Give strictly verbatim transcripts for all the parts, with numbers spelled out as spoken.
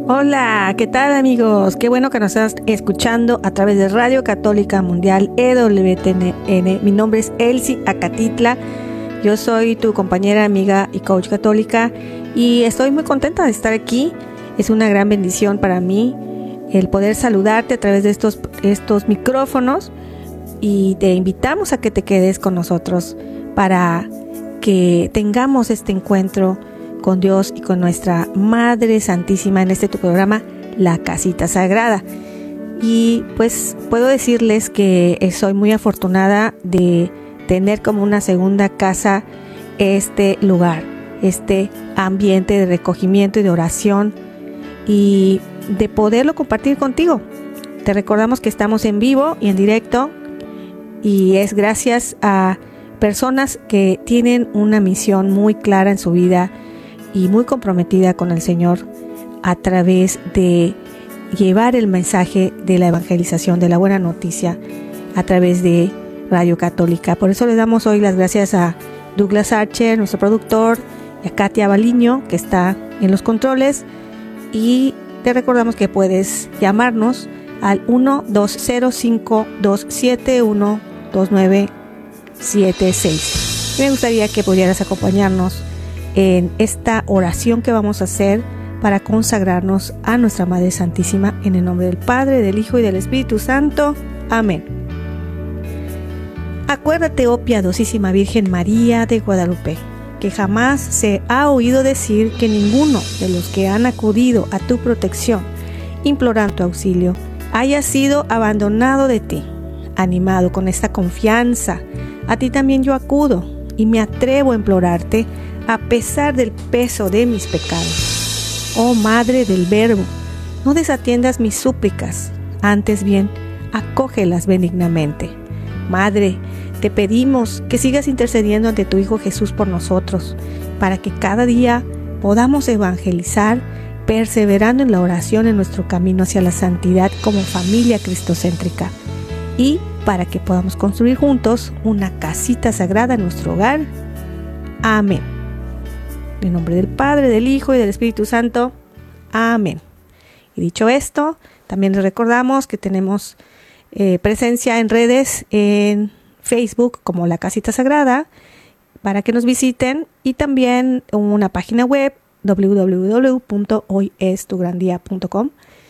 Hola, ¿qué tal amigos? Qué bueno que nos estás escuchando a través de Radio Católica Mundial E W T N. Mi nombre es Elsie Acatitla. Yo soy tu compañera, amiga y coach católica y estoy muy contenta de estar aquí. Es una gran bendición para mí el poder saludarte a través de estos, estos micrófonos y te invitamos a que te quedes con nosotros para que tengamos este encuentro con Dios y con nuestra Madre Santísima en este tu programa, La Casita Sagrada. Y pues puedo decirles que soy muy afortunada de tener como una segunda casa este lugar, este ambiente de recogimiento y de oración y de poderlo compartir contigo. Te recordamos que estamos en vivo y en directo y es gracias a personas que tienen una misión muy clara en su vida y muy comprometida con el Señor a través de llevar el mensaje de la evangelización, de la buena noticia a través de Radio Católica. Por eso le damos hoy las gracias a Douglas Archer, nuestro productor, y a Katia Baliño, que está en los controles, y te recordamos que puedes llamarnos al uno dos cero cinco dos siete uno dos nueve siete seis. Me gustaría que pudieras acompañarnos en esta oración que vamos a hacer para consagrarnos a nuestra Madre Santísima en el nombre del Padre, del Hijo y del Espíritu Santo. Amén. Acuérdate, oh piadosísima Virgen María de Guadalupe, que jamás se ha oído decir que ninguno de los que han acudido a tu protección, implorando tu auxilio, haya sido abandonado de ti. Animado con esta confianza, a ti también yo acudo y me atrevo a implorarte a pesar del peso de mis pecados. Oh Madre del Verbo, no desatiendas mis súplicas, antes bien, acógelas benignamente. Madre, te pedimos que sigas intercediendo ante tu Hijo Jesús por nosotros, para que cada día podamos evangelizar, perseverando en la oración en nuestro camino hacia la santidad como familia cristocéntrica, y para que podamos construir juntos una casita sagrada en nuestro hogar. Amén. En el nombre del Padre, del Hijo y del Espíritu Santo. Amén. Y dicho esto, también les recordamos que tenemos eh, presencia en redes, en Facebook como La Casita Sagrada, para que nos visiten, y también una página web doble u doble u doble u punto hoy es tu gran día punto com,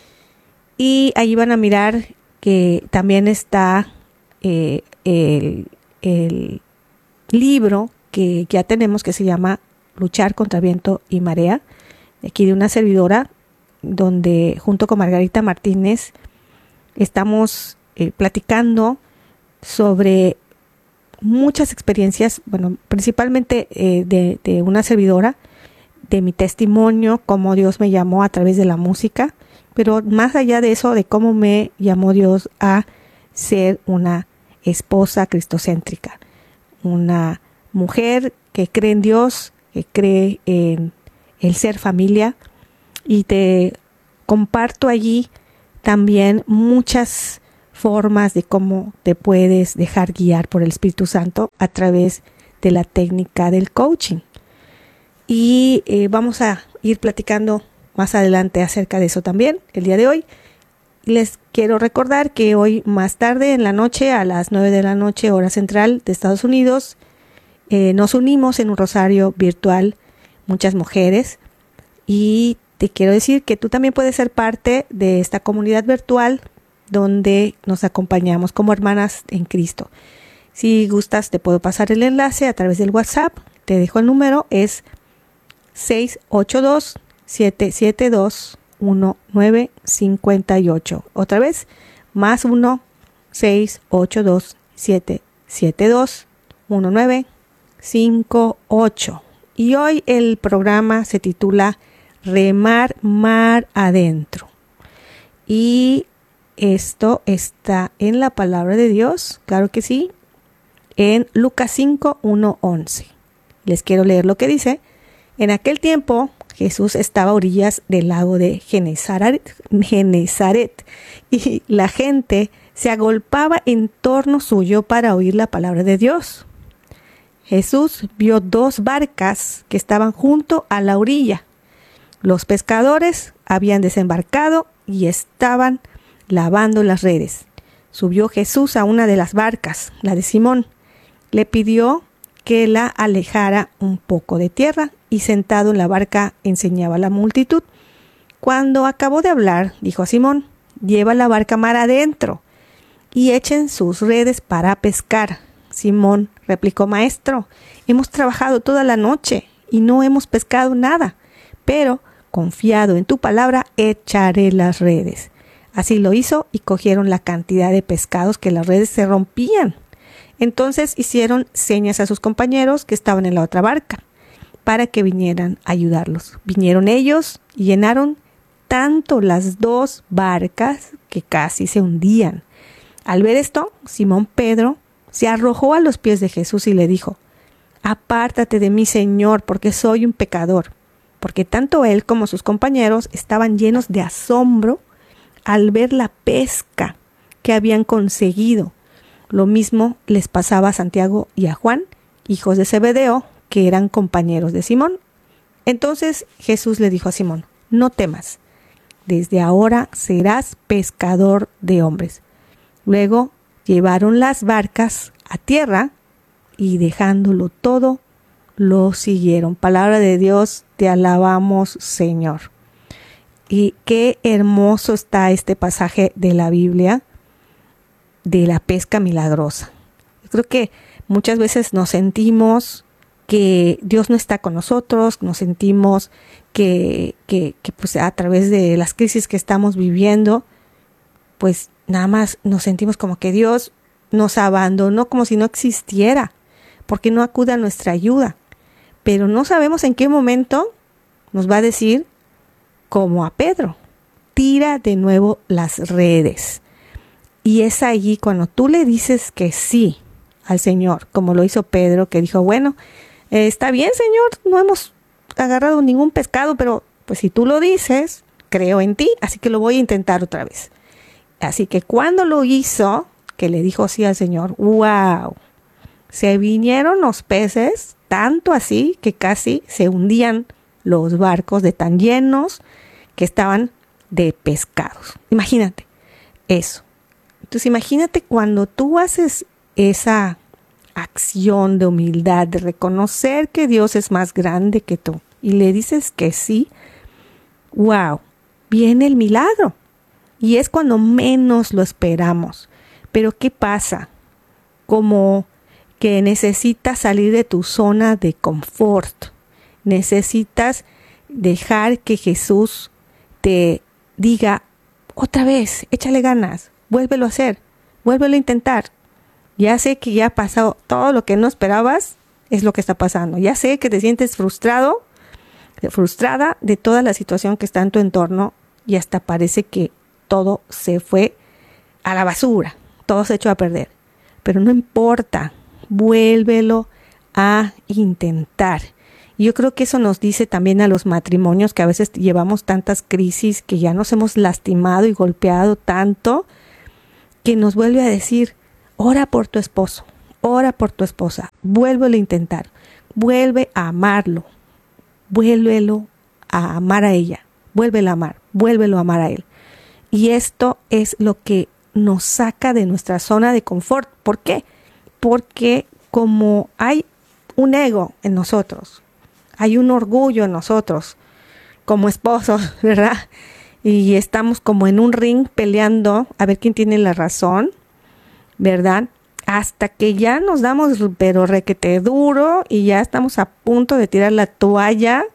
y ahí van a mirar que también está eh, el, el libro que ya tenemos que se llama Luchar contra viento y marea, aquí de una servidora, donde junto con Margarita Martínez estamos eh, platicando sobre muchas experiencias, bueno, principalmente eh, de, de una servidora, de mi testimonio, cómo Dios me llamó a través de la música, pero más allá de eso, de cómo me llamó Dios a ser una esposa cristocéntrica, una mujer que cree en Dios, que cree en el ser familia, y te comparto allí también muchas formas de cómo te puedes dejar guiar por el Espíritu Santo a través de la técnica del coaching. Y eh, vamos a ir platicando más adelante acerca de eso también el día de hoy. Les quiero recordar que hoy más tarde en la noche, a las nueve de la noche, hora central de Estados Unidos, Eh, nos unimos en un rosario virtual, muchas mujeres, y te quiero decir que tú también puedes ser parte de esta comunidad virtual donde nos acompañamos como hermanas en Cristo. Si gustas, te puedo pasar el enlace a través del WhatsApp. Te dejo el número, es seis ocho dos, siete siete dos, uno nueve cinco ocho. Otra vez, más uno, seis ocho dos, siete siete dos, uno nueve cinco ocho. Y hoy el programa se titula Remar mar adentro. Y esto está en la palabra de Dios, claro que sí, en Lucas cinco, uno, once. Les quiero leer lo que dice. En aquel tiempo Jesús estaba a orillas del lago de Genezaret, Genezaret, y la gente se agolpaba en torno suyo para oír la palabra de Dios. Jesús vio dos barcas que estaban junto a la orilla. Los pescadores habían desembarcado y estaban lavando las redes. Subió Jesús a una de las barcas, la de Simón. Le pidió que la alejara un poco de tierra y sentado en la barca enseñaba a la multitud. Cuando acabó de hablar, dijo a Simón: lleva la barca mar adentro y echen sus redes para pescar. Simón replicó: Maestro, hemos trabajado toda la noche y no hemos pescado nada, pero confiado en tu palabra, echaré las redes. Así lo hizo y cogieron la cantidad de pescados que las redes se rompían. Entonces hicieron señas a sus compañeros que estaban en la otra barca para que vinieran a ayudarlos. Vinieron ellos y llenaron tanto las dos barcas que casi se hundían. Al ver esto, Simón Pedro se arrojó a los pies de Jesús y le dijo: Apártate de mí, Señor, porque soy un pecador. Porque tanto él como sus compañeros estaban llenos de asombro al ver la pesca que habían conseguido. Lo mismo les pasaba a Santiago y a Juan, hijos de Zebedeo, que eran compañeros de Simón. Entonces Jesús le dijo a Simón: No temas, desde ahora serás pescador de hombres. Luego llevaron las barcas a tierra y dejándolo todo, lo siguieron. Palabra de Dios, te alabamos, Señor. Y qué hermoso está este pasaje de la Biblia de la pesca milagrosa. Yo creo que muchas veces nos sentimos que Dios no está con nosotros, nos sentimos que, que, que pues a través de las crisis que estamos viviendo, pues nada más nos sentimos como que Dios nos abandonó, como si no existiera, porque no acude a nuestra ayuda. Pero no sabemos en qué momento nos va a decir, como a Pedro: tira de nuevo las redes. Y es allí cuando tú le dices que sí al Señor, como lo hizo Pedro, que dijo: bueno, eh, está bien, Señor, no hemos agarrado ningún pescado, pero pues si tú lo dices, creo en ti, así que lo voy a intentar otra vez. Así que cuando lo hizo, que le dijo sí al Señor, wow, se vinieron los peces, tanto así que casi se hundían los barcos de tan llenos que estaban de pescados. Imagínate eso. Entonces imagínate cuando tú haces esa acción de humildad, de reconocer que Dios es más grande que tú y le dices que sí, wow, viene el milagro. Y es cuando menos lo esperamos. Pero ¿qué pasa? Como que necesitas salir de tu zona de confort. Necesitas dejar que Jesús te diga: otra vez, échale ganas, vuélvelo a hacer, vuélvelo a intentar. Ya sé que ya ha pasado todo lo que no esperabas, es lo que está pasando. Ya sé que te sientes frustrado, frustrada de toda la situación que está en tu entorno y hasta parece que todo se fue a la basura, todo se echó a perder. Pero no importa, vuélvelo a intentar. Y yo creo que eso nos dice también a los matrimonios que a veces llevamos tantas crisis, que ya nos hemos lastimado y golpeado tanto, que nos vuelve a decir: ora por tu esposo, ora por tu esposa, vuélvelo a intentar, vuelve a amarlo, vuélvelo a amar a ella, vuélvelo a amar, vuélvelo a amar a él. Y esto es lo que nos saca de nuestra zona de confort. ¿Por qué? Porque como hay un ego en nosotros, hay un orgullo en nosotros como esposos, ¿verdad? Y estamos como en un ring peleando a ver quién tiene la razón, ¿verdad? Hasta que ya nos damos pero requete duro y ya estamos a punto de tirar la toalla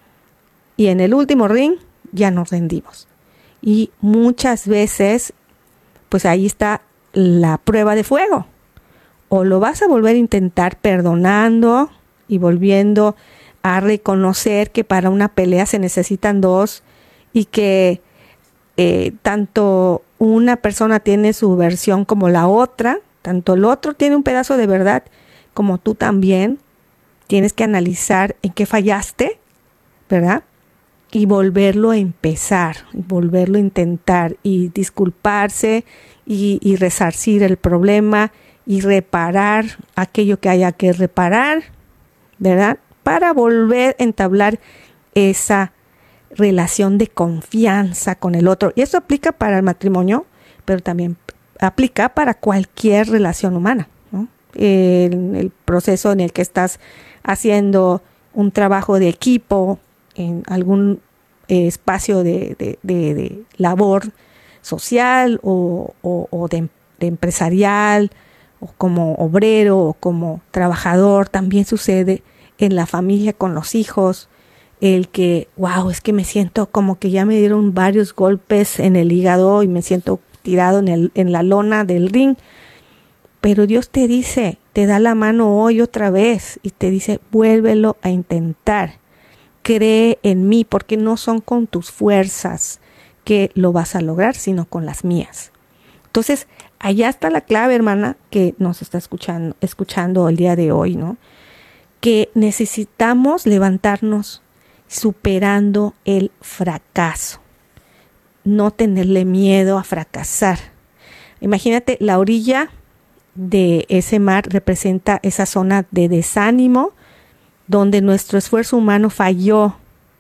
y en el último ring ya nos rendimos. Y muchas veces, pues ahí está la prueba de fuego. O lo vas a volver a intentar perdonando y volviendo a reconocer que para una pelea se necesitan dos y que eh, tanto una persona tiene su versión como la otra, tanto el otro tiene un pedazo de verdad como tú también. Tienes que analizar en qué fallaste, ¿verdad? Y volverlo a empezar, volverlo a intentar y disculparse y, y resarcir el problema y reparar aquello que haya que reparar, ¿verdad? Para volver a entablar esa relación de confianza con el otro. Y eso aplica para el matrimonio, pero también aplica para cualquier relación humana, ¿no? El, el proceso en el que estás haciendo un trabajo de equipo en algún eh, espacio de, de, de, de labor social o, o, o de, de empresarial, o como obrero o como trabajador. También sucede en la familia con los hijos, el que, wow, es que me siento como que ya me dieron varios golpes en el hígado y me siento tirado en, el, en la lona del ring. Pero Dios te dice, te da la mano hoy otra vez y te dice, vuélvelo a intentar. Cree en mí, porque no son con tus fuerzas que lo vas a lograr, sino con las mías. Entonces, allá está la clave, hermana, que nos está escuchando, escuchando el día de hoy, ¿no? Que necesitamos levantarnos superando el fracaso. No tenerle miedo a fracasar. Imagínate, la orilla de ese mar representa esa zona de desánimo donde nuestro esfuerzo humano falló.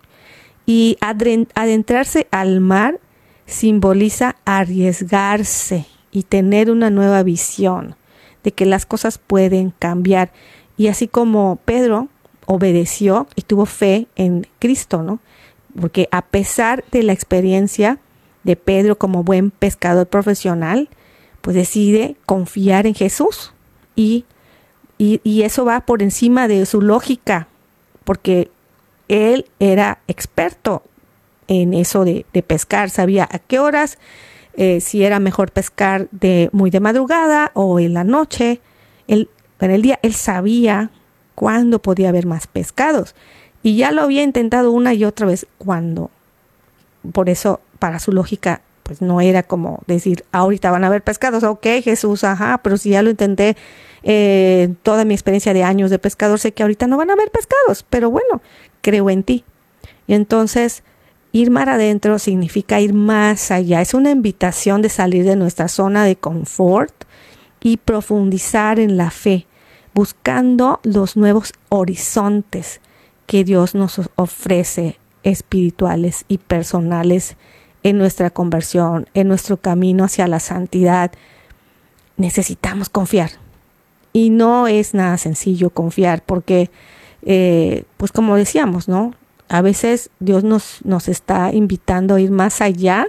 Y adentrarse al mar simboliza arriesgarse y tener una nueva visión de que las cosas pueden cambiar. Y así como Pedro obedeció y tuvo fe en Cristo, ¿no? Porque a pesar de la experiencia de Pedro como buen pescador profesional, pues decide confiar en Jesús. Y, y, y eso va por encima de su lógica, porque él era experto en eso de, de pescar, sabía a qué horas, eh, si era mejor pescar de muy de madrugada o en la noche. Él, en el día él sabía cuándo podía haber más pescados y ya lo había intentado una y otra vez. Cuando, por eso para su lógica pues no era como decir ahorita van a haber pescados. Ok, Jesús, ajá, pero si ya lo intenté eh, toda mi experiencia de años de pescador, sé que ahorita no van a haber pescados, pero bueno, creo en ti. Y entonces ir mar adentro significa ir más allá. Es una invitación de salir de nuestra zona de confort y profundizar en la fe, buscando los nuevos horizontes que Dios nos ofrece, espirituales y personales, en nuestra conversión, en nuestro camino hacia la santidad. Necesitamos confiar. Y no es nada sencillo confiar, porque, eh, pues como decíamos, ¿no? A veces Dios nos, nos está invitando a ir más allá,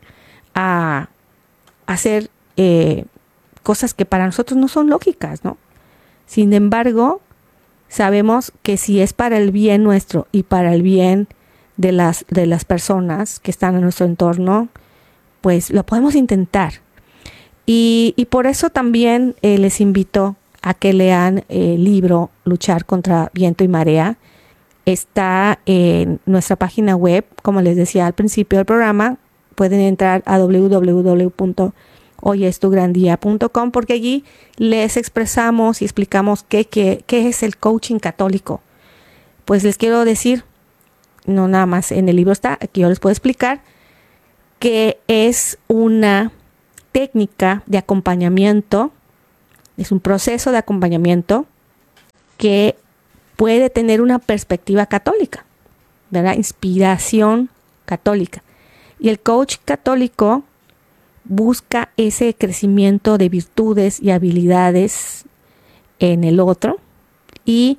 a, a hacer eh, cosas que para nosotros no son lógicas, ¿no? Sin embargo, sabemos que si es para el bien nuestro y para el bien de las, de las personas que están en nuestro entorno, pues lo podemos intentar. Y, y por eso también eh, les invito a que lean el libro Luchar contra Viento y Marea. Está en nuestra página web, como les decía al principio del programa. Pueden entrar a doble u doble u doble u punto hoy es tu gran día punto com, porque allí les expresamos y explicamos qué, qué, qué es el coaching católico. Pues les quiero decir, no nada más en el libro está, aquí yo les puedo explicar, que es una técnica de acompañamiento, es un proceso de acompañamiento que puede tener una perspectiva católica, ¿verdad? Inspiración católica. Y el coach católico busca ese crecimiento de virtudes y habilidades en el otro y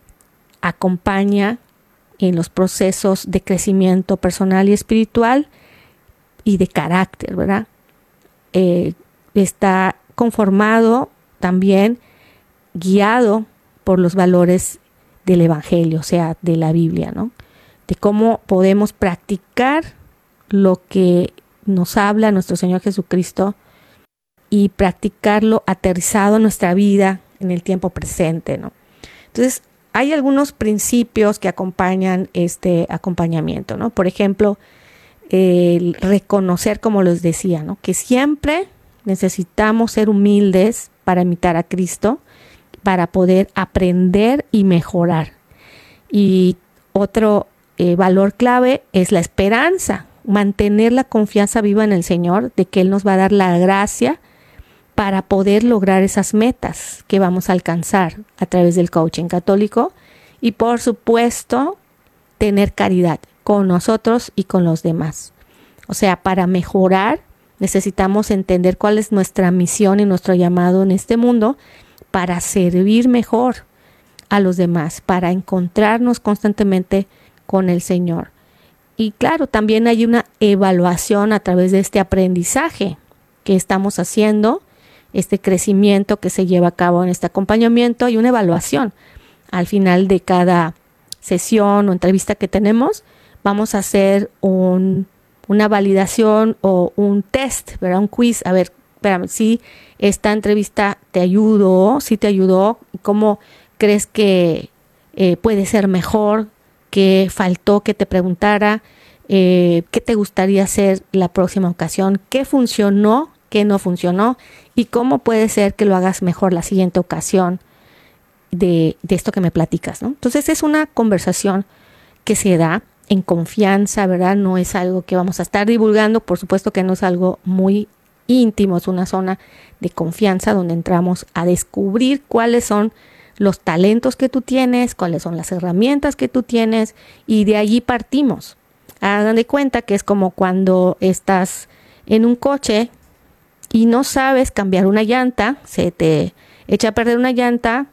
acompaña en los procesos de crecimiento personal y espiritual y de carácter, ¿verdad? Eh, está conformado también, guiado por los valores del Evangelio, o sea, de la Biblia, ¿no? De cómo podemos practicar lo que nos habla nuestro Señor Jesucristo y practicarlo aterrizado en nuestra vida en el tiempo presente, ¿no? Entonces, hay algunos principios que acompañan este acompañamiento, ¿no? Por ejemplo, el reconocer, como les decía, ¿no? Que siempre necesitamos ser humildes para imitar a Cristo, para poder aprender y mejorar. Y otro eh, valor clave es la esperanza, mantener la confianza viva en el Señor, de que Él nos va a dar la gracia para poder lograr esas metas que vamos a alcanzar a través del coaching católico. Y por supuesto, tener caridad, con nosotros y con los demás. O sea, para mejorar necesitamos entender cuál es nuestra misión y nuestro llamado en este mundo para servir mejor a los demás, para encontrarnos constantemente con el Señor. Y claro, también hay una evaluación a través de este aprendizaje que estamos haciendo, este crecimiento que se lleva a cabo en este acompañamiento. Hay una evaluación al final de cada sesión o entrevista que tenemos. Vamos a hacer un, una validación o un test, ¿verdad? Un quiz. A ver, espérame, si esta entrevista te ayudó, si te ayudó, ¿cómo crees que eh, puede ser mejor? ¿Qué faltó que te preguntara? Eh, ¿Qué te gustaría hacer la próxima ocasión? ¿Qué funcionó? ¿Qué no funcionó? ¿Y cómo puede ser que lo hagas mejor la siguiente ocasión de, de esto que me platicas, ¿no? Entonces es una conversación que se da en confianza, ¿verdad? No es algo que vamos a estar divulgando, por supuesto que no es algo muy íntimo, es una zona de confianza donde entramos a descubrir cuáles son los talentos que tú tienes, cuáles son las herramientas que tú tienes, y de allí partimos. Hagan de cuenta que es como cuando estás en un coche y no sabes cambiar una llanta, se te echa a perder una llanta,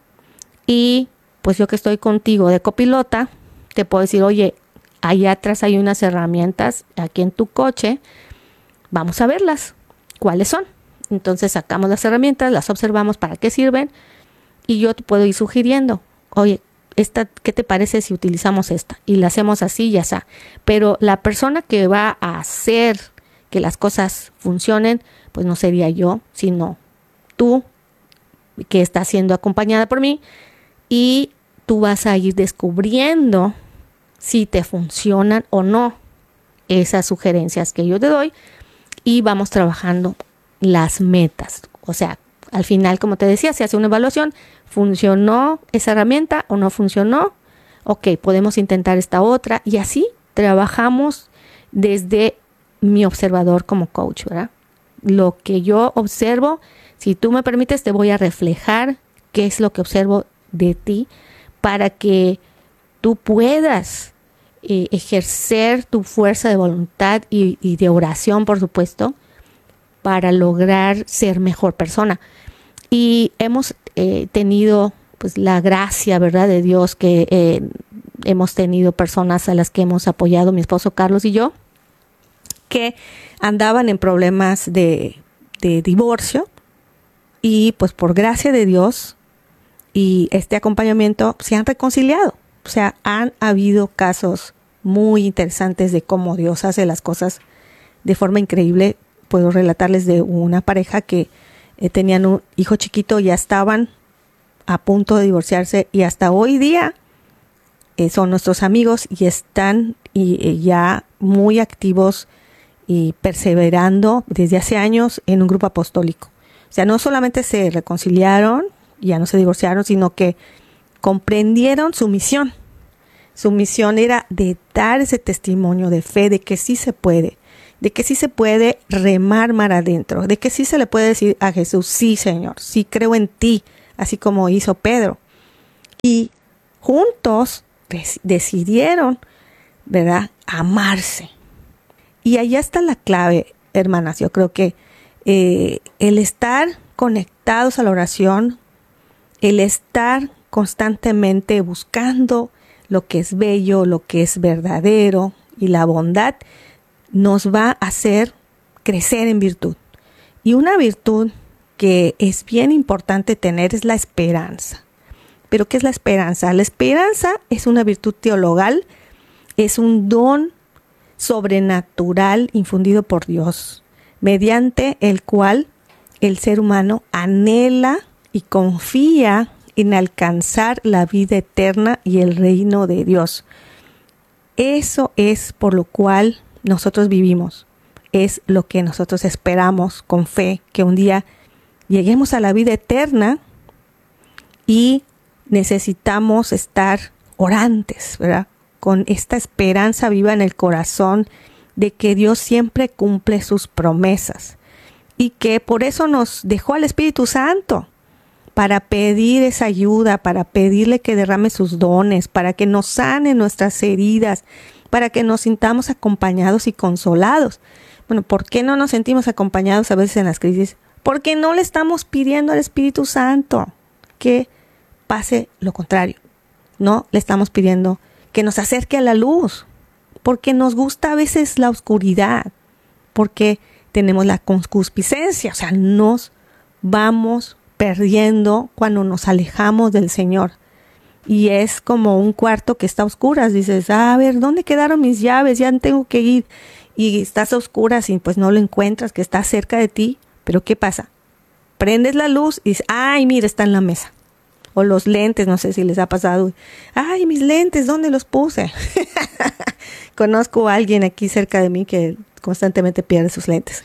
y pues yo que estoy contigo de copilota, te puedo decir, oye, allá atrás hay unas herramientas aquí en tu coche, vamos a verlas, ¿cuáles son? Entonces sacamos las herramientas, las observamos para qué sirven, y yo te puedo ir sugiriendo, oye, esta, ¿qué te parece si utilizamos esta? Y la hacemos así y así. Pero la persona que va a hacer que las cosas funcionen, pues no sería yo, sino tú, que estás siendo acompañada por mí, y tú vas a ir descubriendo si te funcionan o no esas sugerencias que yo te doy, y vamos trabajando las metas. O sea, al final, como te decía, se hace una evaluación. ¿Funcionó esa herramienta o no funcionó? Ok, podemos intentar esta otra. Y así trabajamos desde mi observador como coach, ¿verdad? Lo que yo observo, si tú me permites, te voy a reflejar qué es lo que observo de ti para que tú puedas eh, ejercer tu fuerza de voluntad y, y de oración, por supuesto, para lograr ser mejor persona. Y hemos eh, tenido pues la gracia, ¿verdad?, de Dios, que eh, hemos tenido personas a las que hemos apoyado, mi esposo Carlos y yo, que andaban en problemas de, de divorcio, y pues por gracia de Dios y este acompañamiento se han reconciliado. O sea, han habido casos muy interesantes de cómo Dios hace las cosas de forma increíble. Puedo relatarles de una pareja que eh, tenían un hijo chiquito, ya estaban a punto de divorciarse, y hasta hoy día eh, son nuestros amigos y están y, eh, ya muy activos y perseverando desde hace años en un grupo apostólico. O sea, no solamente se reconciliaron, ya no se divorciaron, sino que comprendieron su misión. Su misión era de dar ese testimonio de fe, de que sí se puede, de que sí se puede remar mar adentro, de que sí se le puede decir a Jesús, sí, Señor, sí creo en ti, así como hizo Pedro. Y juntos des- decidieron, ¿verdad?, amarse. Y allá está la clave, hermanas. Yo creo que eh, el estar conectados a la oración, el estar constantemente buscando lo que es bello, lo que es verdadero, y la bondad nos va a hacer crecer en virtud. Y una virtud que es bien importante tener es la esperanza. ¿Pero qué es la esperanza? La esperanza es una virtud teologal, es un don sobrenatural infundido por Dios, mediante el cual el ser humano anhela y confía en alcanzar la vida eterna y el reino de Dios. Eso es por lo cual nosotros vivimos, es lo que nosotros esperamos con fe, que un día lleguemos a la vida eterna, y necesitamos estar orantes, ¿verdad?, con esta esperanza viva en el corazón de que Dios siempre cumple sus promesas, y que por eso nos dejó al Espíritu Santo, para pedir esa ayuda, para pedirle que derrame sus dones, para que nos sane nuestras heridas, para que nos sintamos acompañados y consolados. Bueno, ¿por qué no nos sentimos acompañados a veces en las crisis? Porque no le estamos pidiendo al Espíritu Santo que pase lo contrario. No le estamos pidiendo que nos acerque a la luz, porque nos gusta a veces la oscuridad, porque tenemos la concupiscencia, o sea, nos vamos perdiendo cuando nos alejamos del Señor. Y es como un cuarto que está a oscuras. Dices, ah, a ver, ¿dónde quedaron mis llaves? Ya tengo que ir. Y estás a oscuras y pues no lo encuentras, que está cerca de ti. Pero ¿qué pasa? Prendes la luz y dices, ay, mira, está en la mesa. O los lentes, no sé si les ha pasado. Ay, mis lentes, ¿dónde los puse? Conozco a alguien aquí cerca de mí que constantemente pierde sus lentes.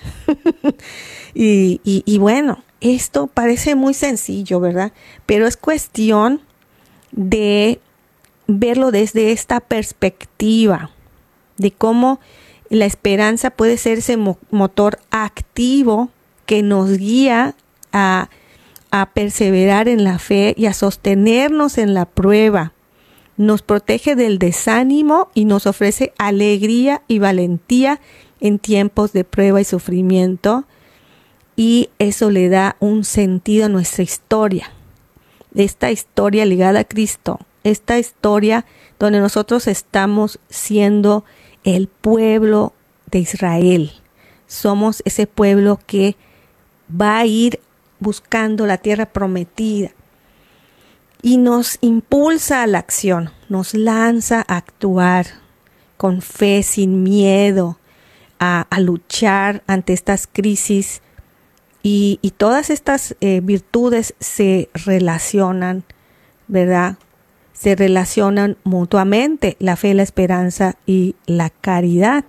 y, y, y bueno, esto parece muy sencillo, ¿verdad? Pero es cuestión de verlo desde esta perspectiva, de cómo la esperanza puede ser ese mo- motor activo que nos guía a, a perseverar en la fe y a sostenernos en la prueba. Nos protege del desánimo y nos ofrece alegría y valentía en tiempos de prueba y sufrimiento. Y eso le da un sentido a nuestra historia. Esta historia ligada a Cristo. Esta historia donde nosotros estamos siendo el pueblo de Israel. Somos ese pueblo que va a ir buscando la tierra prometida. Y nos impulsa a la acción, nos lanza a actuar con fe, sin miedo, a, a luchar ante estas crisis. Y, y todas estas eh, virtudes se relacionan, ¿verdad? Se relacionan mutuamente, la fe, la esperanza y la caridad.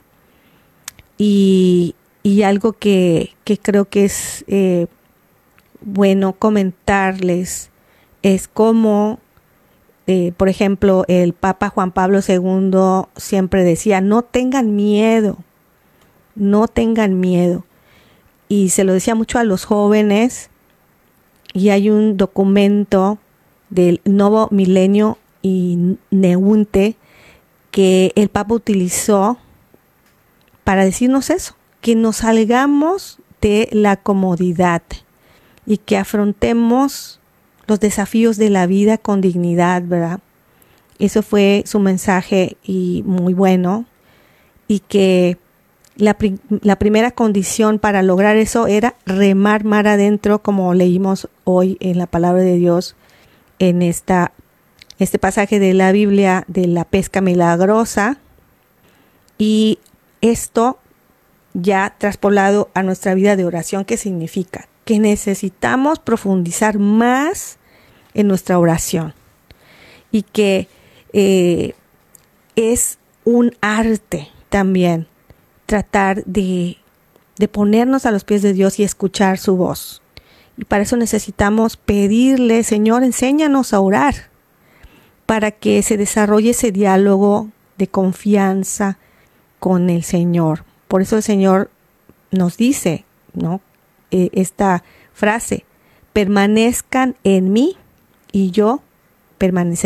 Y, y algo que, que creo que es eh, bueno comentarles es cómo, eh, por ejemplo, el Papa Juan Pablo segundo siempre decía, no tengan miedo, no tengan miedo. Y se lo decía mucho a los jóvenes, y hay un documento del Nuevo Milenio y Neunte que el Papa utilizó para decirnos eso, que nos salgamos de la comodidad y que afrontemos los desafíos de la vida con dignidad, ¿verdad? Eso fue su mensaje y muy bueno, y que La, pri- la primera condición para lograr eso era remar mar adentro, como leímos hoy en la palabra de Dios, en esta, este pasaje de la Biblia de la pesca milagrosa. Y esto ya traspolado a nuestra vida de oración, ¿qué significa? Que necesitamos profundizar más en nuestra oración, y que eh, es un arte también tratar de, de ponernos a los pies de Dios y escuchar su voz. Y para eso necesitamos pedirle, Señor, enséñanos a orar, para que se desarrolle ese diálogo de confianza con el Señor. Por eso el Señor nos dice, ¿no? Eh, esta frase, permanezcan en mí y yo permaneceré